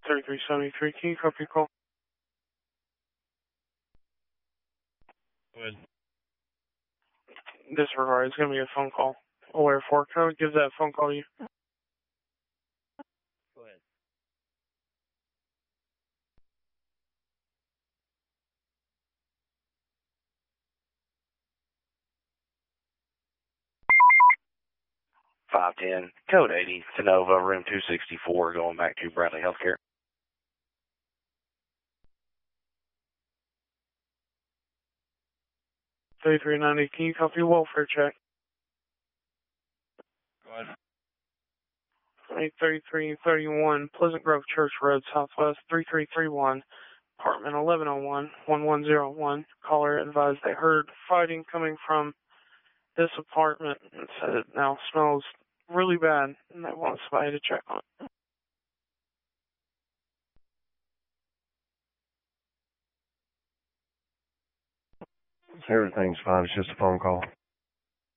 3373, can you copy call? Go ahead. Disregard, it's going to be a phone call. Aware 4, can I give that phone call to you? Go ahead. $510, code 80, Tenova, room 264, going back to Bradley Healthcare. $3390, can you copy welfare check? Go ahead. 3331, Pleasant Grove Church Road, Southwest, 3331, apartment 1101, 1101. Caller advised they heard fighting coming from this apartment and said it now smells really bad and they want somebody to check on it. Everything's fine. It's just a phone call.